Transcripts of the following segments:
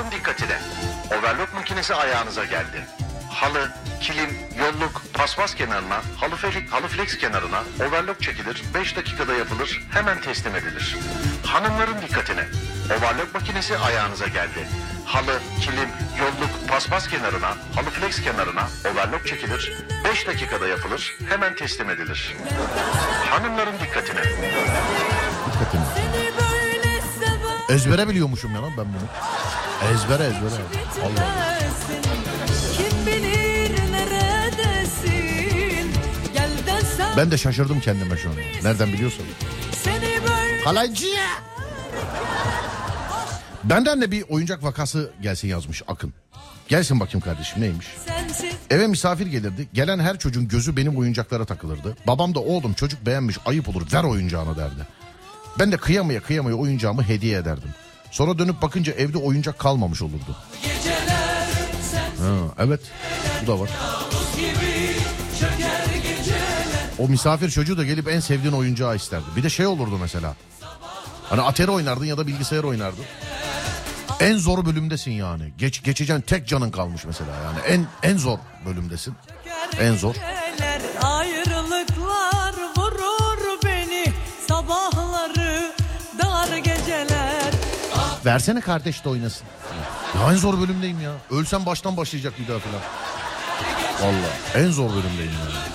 Hanımların dikkatine. Overlock makinesi ayağınıza geldi. Halı, kilim, yolluk, paspas kenarına, halı flex kenarına overlock çekilir, 5 dakikada yapılır, hemen teslim edilir. Hanımların dikkatine. Overlock makinesi ayağınıza geldi. Halı, kilim, yolluk, paspas kenarına, halı flex kenarına overlock çekilir, 5 dakikada yapılır, hemen teslim edilir. Hanımların dikkatine. Ezbere biliyormuşum ya lan ben bunu. Ezbere. Allah Allah. Ben de şaşırdım kendime şu an. Nereden biliyorsun? Kalaycı. Benden de bir oyuncak vakası gelsin yazmış Akın. Gelsin bakayım kardeşim, neymiş? Eve misafir gelirdi. Gelen her çocuğun gözü benim oyuncaklara takılırdı. Babam da oğlum çocuk beğenmiş, ayıp olur, ver oyuncağını derdi. Ben de kıyamaya oyuncağımı hediye ederdim. Sonra dönüp bakınca evde oyuncak kalmamış olurdu. Ha, evet, bu da var. O misafir çocuğu da gelip en sevdiğin oyuncağı isterdi. Bir de şey olurdu mesela. Hani Atari oynardın ya da bilgisayar oynardın. En zor bölümdesin yani. Geçeceksin, tek canın kalmış mesela yani. En zor bölümdesin. En zor. Ayrılıklar vurur beni, sabahları dar geceler. Versene kardeş de oynasın. Ya en zor bölümdeyim ya. Ölsem baştan başlayacak bir daha falan. Vallahi en zor bölümdeyim yani.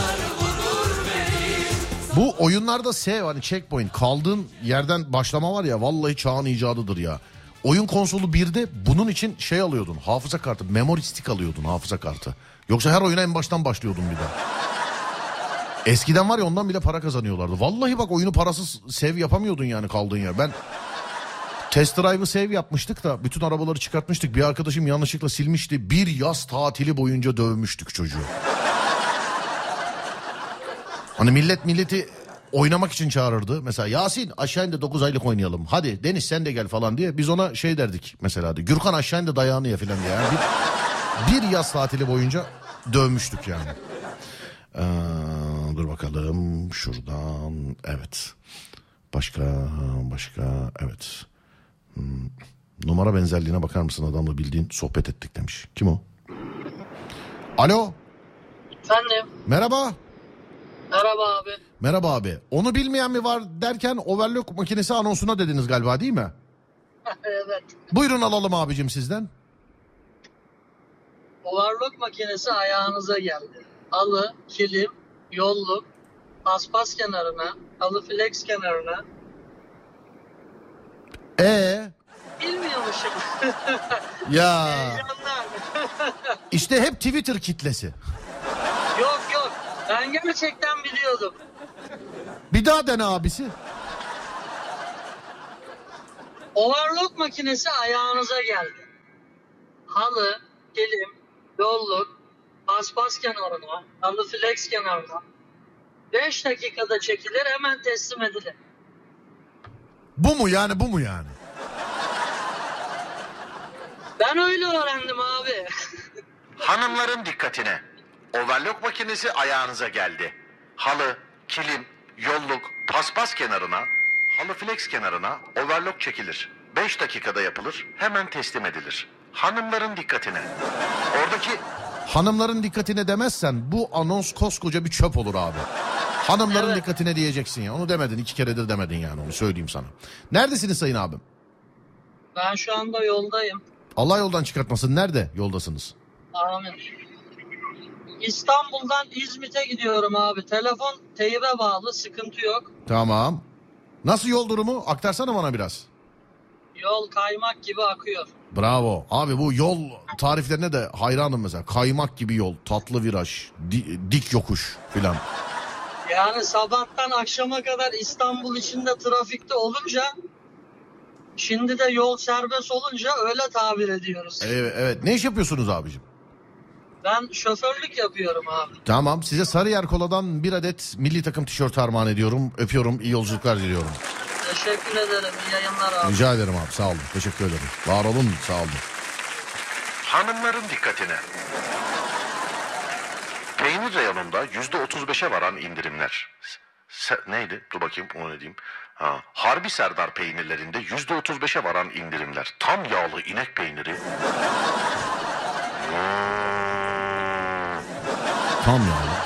Bu oyunlarda hani checkpoint, kaldığın yerden başlama var ya, vallahi çağın icadıdır ya. Oyun konsolu 1'de bunun için şey alıyordun, hafıza kartı, memory stick alıyordun, hafıza kartı. Yoksa her oyuna en baştan başlıyordun bir daha. Eskiden var ya, ondan bile para kazanıyorlardı. Vallahi bak, oyunu parasız save yapamıyordun yani kaldığın yer. Ben test drive'ı save yapmıştık da bütün arabaları çıkartmıştık. Bir arkadaşım yanlışlıkla silmişti. Bir yaz tatili boyunca dövmüştük çocuğu. Hani milleti oynamak için çağırırdı. Mesela Yasin aşağı in de 9 aylık oynayalım. Hadi Deniz sen de gel falan diye. Biz ona şey derdik mesela. Gürkan aşağı in de dayağını ye falan diye. Yani bir yaz tatili boyunca dövmüştük yani. Dur bakalım şuradan. Evet. Başka evet. Numara benzerliğine bakar mısın, adamla bildiğin sohbet ettik demiş. Kim o? Alo. Efendim. Merhaba. Merhaba abi. Merhaba abi. Onu bilmeyen mi var derken overlock makinesi anonsuna dediniz galiba, değil mi? Evet. Buyurun alalım abicim sizden. Overlock makinesi ayağınıza geldi. Halı, kilim, yolluk, paspas kenarına, halı flex kenarına. Bilmiyormuşum. Ya. Heyecanlar. İşte hep Twitter kitlesi. Yok. Ben gerçekten biliyordum. Bir daha dene abisi. Overlock makinesi ayağınıza geldi. Halı, kilim, yolluk, paspas kenarına, halı flex kenarına. 5 dakikada çekilir, hemen teslim edilir. Bu mu yani? Ben öyle öğrendim abi. Hanımların dikkatine. Overlock makinesi ayağınıza geldi. Halı, kilim, yolluk, paspas kenarına, halı flex kenarına overlock çekilir. 5 dakikada yapılır, hemen teslim edilir. Hanımların dikkatine. Oradaki... Hanımların dikkatine demezsen bu anons koskoca bir çöp olur abi. Hanımların dikkatine diyeceksin ya. Onu demedin, 2 keredir demedin yani, onu söyleyeyim sana. Neredesiniz sayın abim? Ben şu anda yoldayım. Allah yoldan çıkartmasın. Nerede yoldasınız? Amin. İstanbul'dan İzmit'e gidiyorum abi. Telefon teybe bağlı, sıkıntı yok. Tamam. Nasıl yol durumu? Aktarsana bana biraz. Yol kaymak gibi akıyor. Bravo. Abi bu yol tariflerine de hayranım mesela. Kaymak gibi yol, tatlı viraj, dik yokuş filan. Yani sabahtan akşama kadar İstanbul içinde trafikte olunca, şimdi de yol serbest olunca öyle tabir ediyoruz. Evet. Ne iş yapıyorsunuz abicim? Ben şoförlük yapıyorum abi. Tamam. Size Sarıyer Kola'dan bir adet milli takım tişört armağan ediyorum. Öpüyorum. İyi yolculuklar diliyorum. Teşekkür ederim. İyi yayınlar abi. Rica ederim abi. Sağ olun. Teşekkür ederim. Var olun. Sağ olun. Hanımların dikkatine. Peynir reyonunda %35'e varan indirimler. Neydi? Dur bakayım, onu ne diyeyim. Ha, Harbi Serdar peynirlerinde %35'e varan indirimler. Tam yağlı inek peyniri. Tam yani.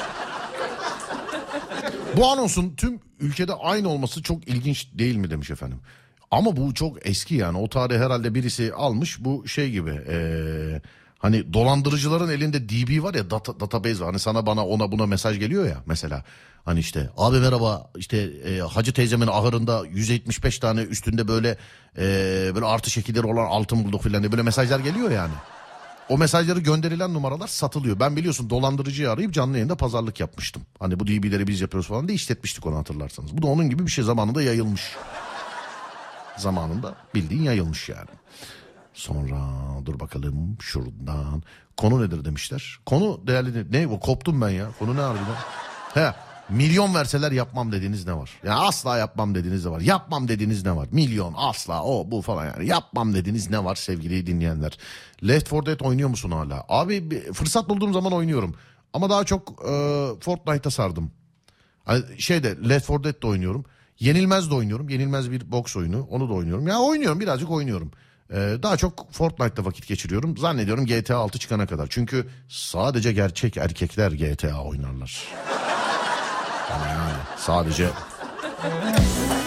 Bu anonsun tüm ülkede aynı olması çok ilginç değil mi demiş efendim. Ama bu çok eski yani. O tarih herhalde birisi almış, bu şey gibi. Hani dolandırıcıların elinde DB var ya, database var. Hani sana bana ona buna mesaj geliyor ya mesela. Hani işte abi merhaba işte Hacı teyzemin ahırında 175 tane üstünde böyle artı şekilleri olan altın bulduk filan diye böyle mesajlar geliyor yani. O mesajları gönderilen numaralar satılıyor. Ben biliyorsun dolandırıcıyı arayıp canlı yayında pazarlık yapmıştım. Hani bu DB'leri biz yapıyoruz falan diye işletmiştik, onu hatırlarsanız. Bu da onun gibi bir şey, zamanında yayılmış. Zamanında bildiğin yayılmış yani. Sonra dur bakalım şuradan. Konu nedir demişler. Konu değerli ne bu, koptum ben ya. Konu ne harbiden? He, milyon verseler yapmam dediğiniz ne var? Yani asla yapmam dediğiniz ne var? Yapmam dediğiniz ne var? Milyon asla o bu falan yani. Yapmam dediğiniz ne var sevgili dinleyenler? Left 4 Dead oynuyor musun hala? Abi fırsat bulduğum zaman oynuyorum. Ama daha çok Fortnite'a sardım. Hani Left 4 Dead de oynuyorum. Yenilmez de oynuyorum. Yenilmez bir boks oyunu. Onu da oynuyorum. Ya oynuyorum, birazcık oynuyorum. Daha çok Fortnite'da vakit geçiriyorum. Zannediyorum GTA 6 çıkana kadar. Çünkü sadece gerçek erkekler GTA oynarlar. Yani sadece